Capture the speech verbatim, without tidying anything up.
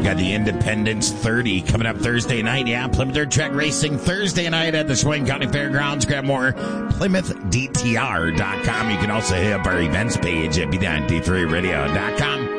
Got the Independence thirty coming up Thursday night. Yeah, Plymouth Dirt Track Racing Thursday night at the Sheboygan County Fairgrounds. Grab more, Plymouth D T R dot com. You can also hit up our events page at B ninety-three radio dot com.